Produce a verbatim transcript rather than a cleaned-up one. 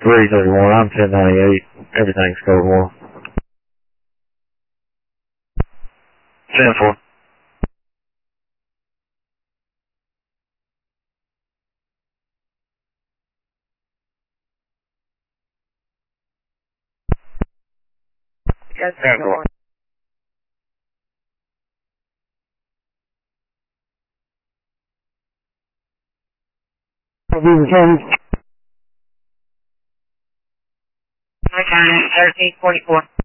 three thirty-one, I'm ten ninety-eight. Everything's code one. ten four. ten four. thirteen forty-four.